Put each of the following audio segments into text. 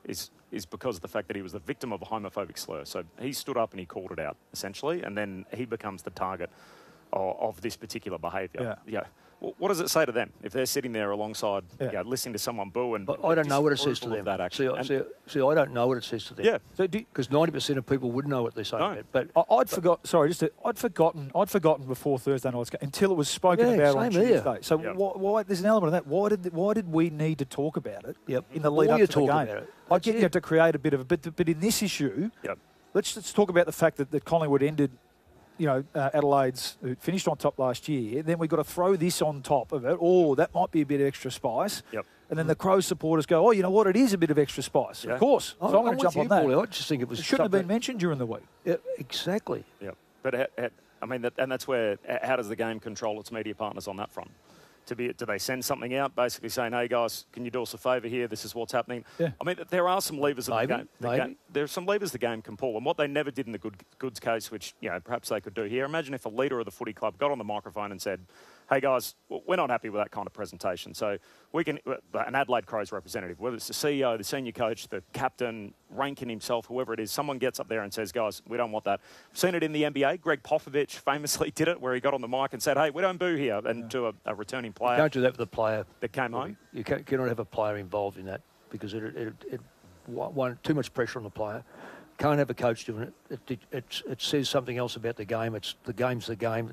is because of the fact that he was the victim of a homophobic slur. So he stood up and he called it out, essentially, and then he becomes the target of this particular behaviour. Yeah. What does it say to them if they're sitting there alongside, listening to someone boo? And I don't know what it says to them. See, I don't know what it says to them. Yeah, because 90% of people wouldn't know what they're saying. No. But I'd forgotten before Thursday night's game until it was spoken about on Tuesday. So why? There's an element of that. Why did we need to talk about it in the lead up to the game? I get you have to create a bit of but in this issue, let's talk about the fact that Collingwood ended. Adelaide's who finished on top last year. Then we've got to throw this on top of it. Oh, that might be a bit of extra spice. And then the Crows supporters go, oh, you know what? It is a bit of extra spice. Of course. So I'm going to jump on that. Paulie. I just think it shouldn't have been mentioned during the week. Yeah, exactly. Yeah. But, and that's where, how does the game control its media partners on that front? Do they send something out basically saying, hey, guys, can you do us a favour here? This is what's happening. Yeah. I mean, there are some levers of the game. There are some levers the game can pull. And what they never did in the goods case, which, perhaps they could do here, imagine if a leader of the footy club got on the microphone and said, hey, guys, we're not happy with that kind of presentation. So we can, an Adelaide Crows representative, whether it's the CEO, the senior coach, the captain, Rankin himself, whoever it is, someone gets up there and says, guys, we don't want that. We've seen it in the NBA. Greg Popovich famously did it, where he got on the mic and said, hey, we don't boo here, and to a returning player. You can't do that with a player that came home. You cannot have a player involved in that because it too much pressure on the player. Can't have a coach doing it. It says something else about the game. The game's the game.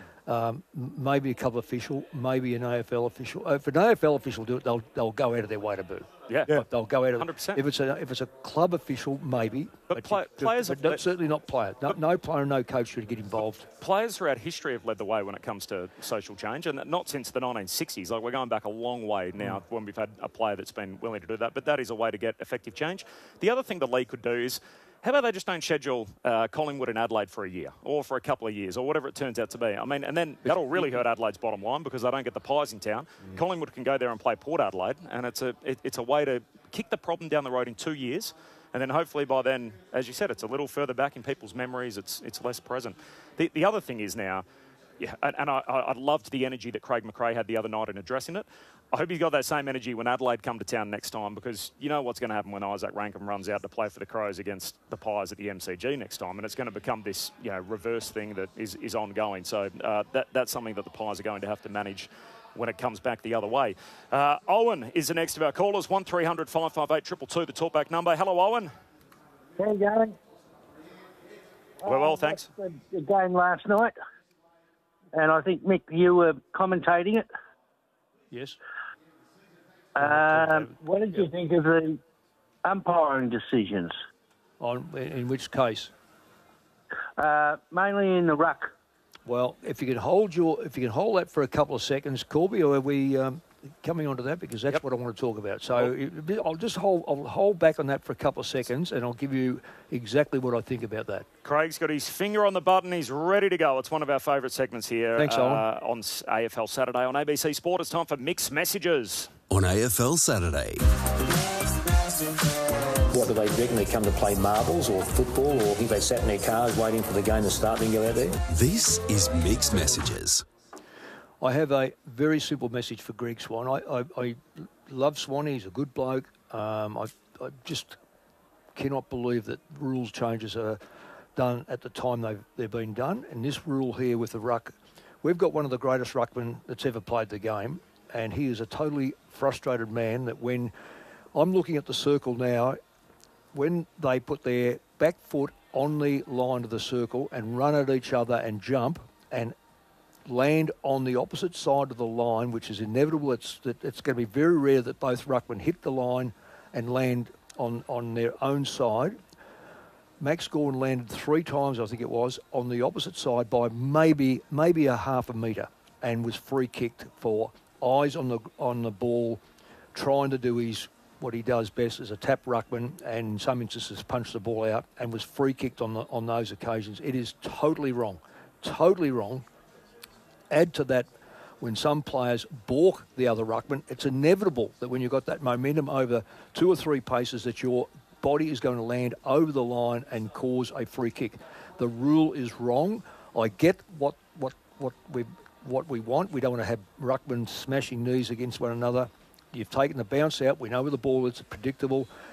Maybe a club official, maybe an AFL official. If an AFL official do it, they'll go out of their way to boo. Yeah. They'll go out of 100%. If it's a club official, maybe. But players, certainly not players. No player, no coach should get involved. Players throughout history have led the way when it comes to social change, and not since the 1960s. Like, we're going back a long way now when we've had a player that's been willing to do that. But that is a way to get effective change. The other thing the league could do is, how about they just don't schedule Collingwood and Adelaide for a year or for a couple of years or whatever it turns out to be? I mean, and then that'll really hurt Adelaide's bottom line because they don't get the Pies in town. Collingwood can go there and play Port Adelaide, and it's a way to kick the problem down the road in 2 years. And then hopefully by then, as you said, it's a little further back in people's memories. It's less present. The other thing is now, and I loved the energy that Craig McRae had the other night in addressing it. I hope he's got that same energy when Adelaide come to town next time, because you know what's going to happen when Isaac Rankin runs out to play for the Crows against the Pies at the MCG next time, and it's going to become this reverse thing that is ongoing. So that's something that the Pies are going to have to manage when it comes back the other way. Owen is the next of our callers, 1300 558 222, the talkback number. Hello, Owen. How you going? Well, thanks. The game last night, and I think, Mick, you were commentating it. Yes. What did you think of the umpiring decisions? In which case? Mainly in the ruck. Well, if you can hold that for a couple of seconds, Corby, or are we coming on to that, because that's what I want to talk about. So I'll hold back on that for a couple of seconds, and I'll give you exactly what I think about that. Craig's got his finger on the button. He's ready to go. It's one of our favourite segments here. Thanks, Owen. On AFL Saturday on ABC Sport. It's time for Mixed Messages. On AFL Saturday. What do they reckon? They come to play marbles or football, or think they sat in their cars waiting for the game to start and go out there? This is Mixed Messages. I have a very simple message for Greg Swan. I love Swanee. He's a good bloke. I just cannot believe that rules changes are done at the time they've been done. And this rule here with the ruck, we've got one of the greatest ruckmen that's ever played the game, and he is a totally frustrated man that when I'm looking at the circle now, when they put their back foot on the line of the circle and run at each other and jump and land on the opposite side of the line, which is inevitable. It's going to be very rare that both ruckmen hit the line and land on their own side. Max Gawn landed 3 times, I think it was, on the opposite side by maybe a half a metre, and was free kicked for eyes on the ball, trying to do what he does best as a tap ruckman, and in some instances punch the ball out, and was free kicked on those occasions. It is totally wrong. Totally wrong. Add to that, when some players balk the other ruckman, it's inevitable that when you've got that momentum over 2 or 3 paces that your body is going to land over the line and cause a free kick. The rule is wrong. I get what we want. We don't want to have ruckmen smashing knees against one another. You've taken the bounce out. We know where the ball is, predictable.